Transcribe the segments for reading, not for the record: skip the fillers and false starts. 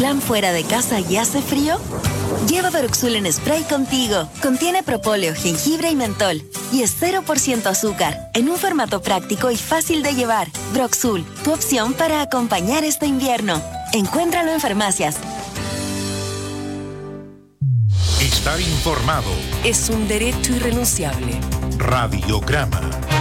plan fuera de casa y hace frío? Lleva Broxul en spray contigo. Contiene propóleo, jengibre y mentol. Y es 0% azúcar, en un formato práctico y fácil de llevar. Broxul, tu opción para acompañar este invierno. Encuéntralo en farmacias. Estar informado es un derecho irrenunciable. Radiograma.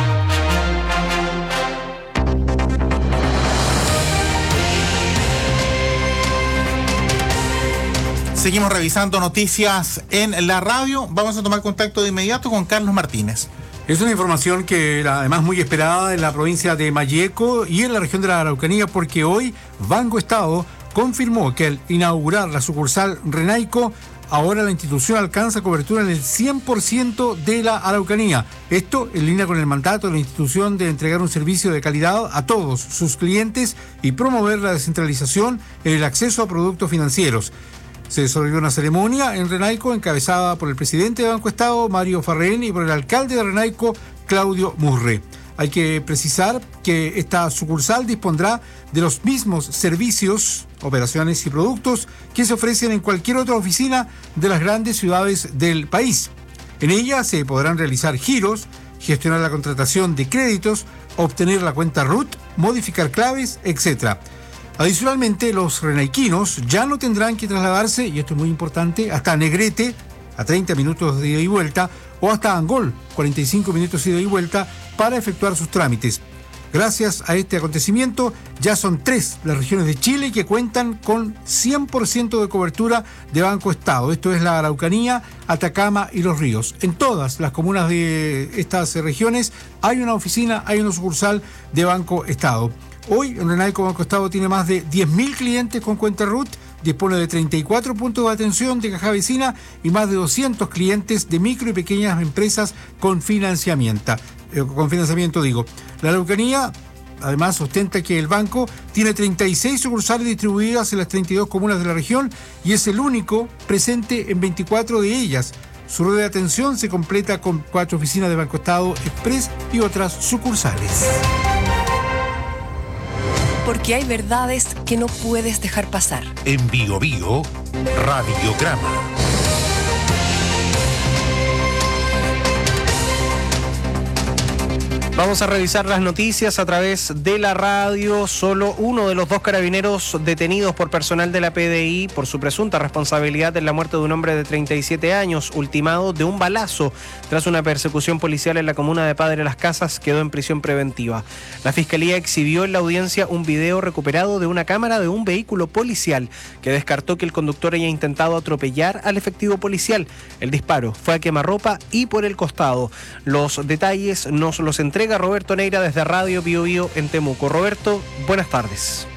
Seguimos revisando noticias en la radio. Vamos a tomar contacto de inmediato con Carlos Martínez. Es una información que era además muy esperada en la provincia de Malleco y en la región de la Araucanía, porque hoy Banco Estado confirmó que al inaugurar la sucursal Renaico, ahora la institución alcanza cobertura en el 100% de la Araucanía. Esto en línea con el mandato de la institución de entregar un servicio de calidad a todos sus clientes y promover la descentralización en el acceso a productos financieros. Se desarrolló una ceremonia en Renaico encabezada por el presidente de Banco Estado, Mario Farrén, y por el alcalde de Renaico, Claudio Murre. Hay que precisar que esta sucursal dispondrá de los mismos servicios, operaciones y productos que se ofrecen en cualquier otra oficina de las grandes ciudades del país. En ella se podrán realizar giros, gestionar la contratación de créditos, obtener la cuenta RUT, modificar claves, etc. Adicionalmente, los renaiquinos ya no tendrán que trasladarse, y esto es muy importante, hasta Negrete, a 30 minutos de ida y vuelta, o hasta Angol, 45 minutos de ida y vuelta, para efectuar sus trámites. Gracias a este acontecimiento, ya son 3 las regiones de Chile que cuentan con 100% de cobertura de Banco Estado. Esto es la Araucanía, Atacama y Los Ríos. En todas las comunas de estas regiones hay una oficina, hay una sucursal de Banco Estado. Hoy, en Renaico, Banco Estado tiene más de 10.000 clientes con cuenta RUT, dispone de 34 puntos de atención de caja vecina y más de 200 clientes de micro y pequeñas empresas con financiamiento. La Araucanía, además, ostenta que el banco tiene 36 sucursales distribuidas en las 32 comunas de la región y es el único presente en 24 de ellas. Su red de atención se completa con 4 oficinas de Banco Estado Express y otras sucursales. Porque hay verdades que no puedes dejar pasar. En Bio Bio, Radiograma. Vamos a revisar las noticias a través de la radio. Solo uno de los 2 carabineros detenidos por personal de la PDI por su presunta responsabilidad en la muerte de un hombre de 37 años, ultimado de un balazo tras una persecución policial en la comuna de Padre Las Casas, quedó en prisión preventiva. La Fiscalía exhibió en la audiencia un video recuperado de una cámara de un vehículo policial que descartó que el conductor haya intentado atropellar al efectivo policial. El disparo fue a quemarropa y por el costado. Los detalles nos los entrega Roberto Neira desde Radio Bio Bio en Temuco. Roberto, buenas tardes.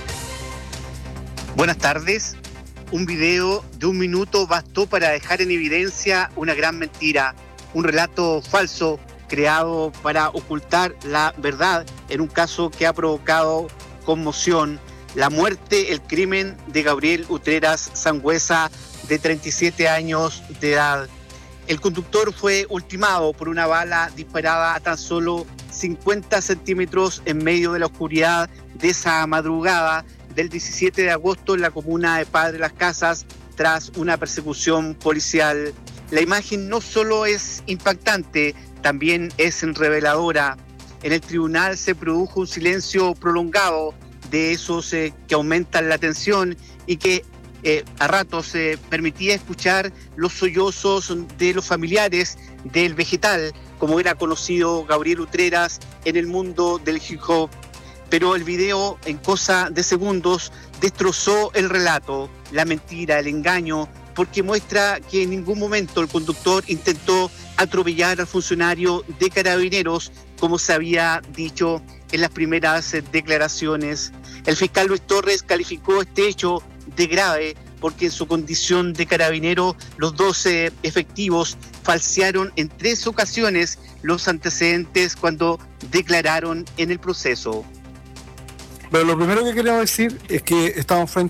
Buenas tardes. Un video de 1 minuto bastó para dejar en evidencia una gran mentira, un relato falso creado para ocultar la verdad en un caso que ha provocado conmoción, la muerte, el crimen de Gabriel Utreras Sangüesa, de 37 años de edad. El conductor fue ultimado por una bala disparada a tan solo 50 centímetros en medio de la oscuridad de esa madrugada del 17 de agosto en la comuna de Padre Las Casas, tras una persecución policial. La imagen no solo es impactante, también es reveladora. En el tribunal se produjo un silencio prolongado, de esos que aumentan la tensión y que a ratos permitía escuchar los sollozos de los familiares del vegetal, como era conocido Gabriel Utreras en el mundo del hip hop. Pero el video, en cosa de segundos, destrozó el relato, la mentira, el engaño, porque muestra que en ningún momento el conductor intentó atropellar al funcionario de Carabineros, como se había dicho en las primeras declaraciones. El fiscal Luis Torres calificó este hecho de grave porque en su condición de carabinero los 12 efectivos falsearon en 3 ocasiones los antecedentes cuando declararon en el proceso. Pero lo primero que queremos decir es que estamos frente